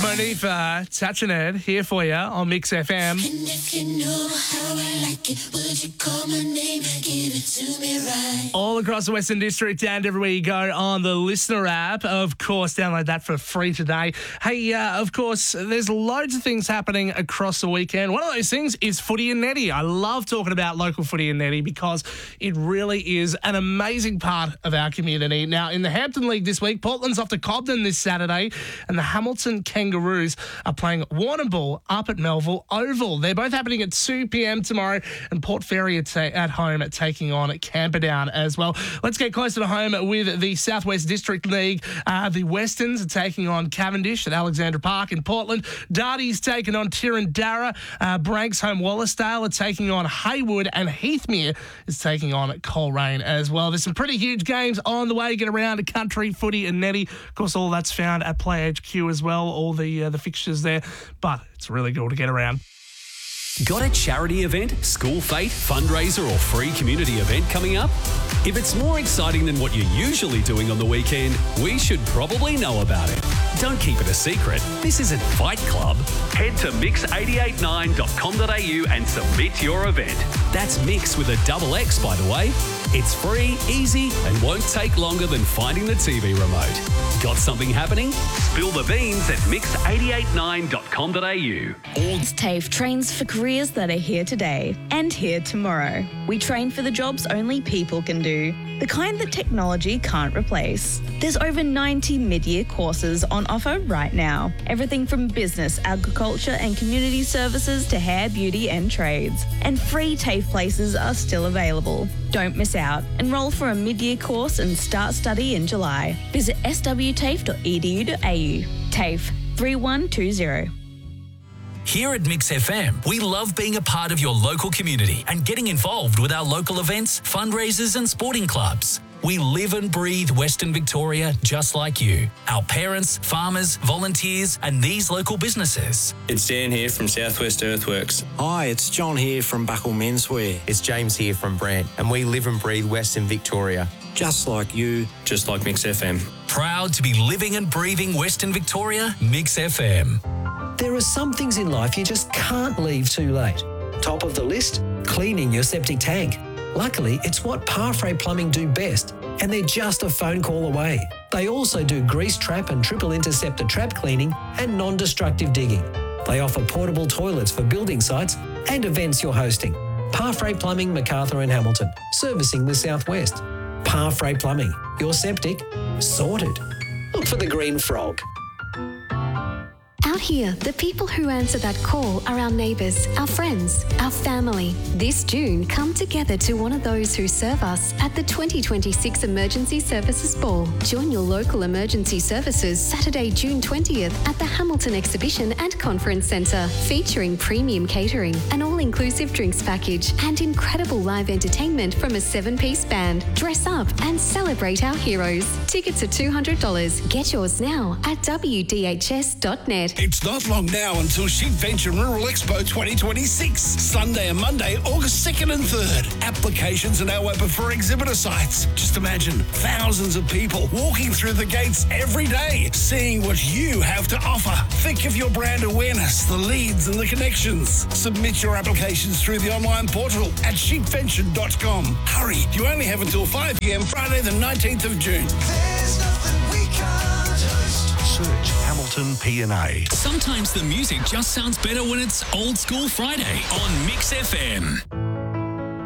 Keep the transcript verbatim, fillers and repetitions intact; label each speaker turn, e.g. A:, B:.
A: Monifa, Touch and Ed here for you on Mix F M.
B: And if you know how I like it, would you call my name and give it to me right?
A: All across the Western District and everywhere you go on the Listener app. Of course, download that for free today. Hey, uh, of course, there's loads of things happening across the weekend. One of those things is footy and netty. I love talking about local footy and netty because it really is an amazing part of our community. Now, in the Hampton League this week, Portland's off to Cobden this Saturday, and the Hamilton Kangaroos are playing Warrnambool up at Melville Oval. They're both happening at two p.m. tomorrow, and Port Fairy at, at home at taking on Camperdown as well. Let's get closer to home with the Southwest District League. Uh, the Westerns are taking on Cavendish at Alexandra Park in Portland. Darty's taking on Tirrandarra. Uh, Branks home Wallacedale are taking on Haywood, and Heathmere is taking on Coleraine as well. There's some pretty huge games on the way. Get around to country, footy and netty. Of course, all that's found at Play H Q as well, all the uh, the fixtures there. But it's really cool to get around.
C: Got a charity event, school fete, fundraiser or free community event coming up? If it's more exciting than what you're usually doing on the weekend, we should probably know about it. Don't keep it a secret. This isn't Fight Club. Head to mix eight eight nine dot com dot a u and submit your event. That's Mix with a double X, by the way. It's free, easy, and won't take longer than finding the T V remote. Got something happening? Spill the beans at mix eight eight nine dot com dot a u.
D: TAFE trains for careers that are here today and here tomorrow. We train for the jobs only people can do, the kind that technology can't replace. There's over ninety mid-year courses on offer right now. Everything from business, agriculture and community services to hair, beauty and trades. And free TAFE places are still available. Don't miss out. Enrol for a mid-year course and start study in July. Visit s w tafe dot e d u dot a u. TAFE three one two zero.
E: Here at Mix F M, we love being a part of your local community and getting involved with our local events, fundraisers and sporting clubs. We live and breathe Western Victoria just like you, our parents, farmers, volunteers and these local businesses.
F: It's Dan here from Southwest Earthworks.
G: Hi, it's John here from Buckle Menswear.
H: It's James here from Brant, and we live and breathe Western Victoria.
G: Just like you.
F: Just like Mix F M.
E: Proud to be living and breathing Western Victoria, Mix F M.
I: There are some things in life you just can't leave too late. Top of the list, cleaning your septic tank. Luckily, it's what Parfrey Plumbing do best, and they're just a phone call away. They also do grease trap and triple interceptor trap cleaning and non-destructive digging. They offer portable toilets for building sites and events you're hosting. Parfrey Plumbing, Macarthur and Hamilton, servicing the Southwest. Parfrey Plumbing, your septic sorted. Look for the green frog.
J: Out here, the people who answer that call are our neighbours, our friends, our family. This June, come together to honour those who serve us at the twenty twenty-six Emergency Services Ball. Join your local emergency services Saturday, June twentieth at the Hamilton Exhibition and Conference Centre, featuring premium catering, an all-inclusive drinks package and incredible live entertainment from a seven-piece band. Dress up and celebrate our heroes. Tickets are two hundred dollars. Get yours now at w d h s dot net.
K: It's not long now until Sheep Venture Rural Expo twenty twenty-six. Sunday and Monday, August second and third. Applications are now open for exhibitor sites. Just imagine thousands of people walking through the gates every day, seeing what you have to offer. Think of your brand awareness, the leads and the connections. Submit your applications through the online portal at sheep venture dot com. Hurry, you only have until five p.m. Friday the nineteenth of June.
B: There's nothing we can't host.
K: Search Hamilton P and A.
E: Sometimes the music just sounds better when it's Old School Friday on Mix F M.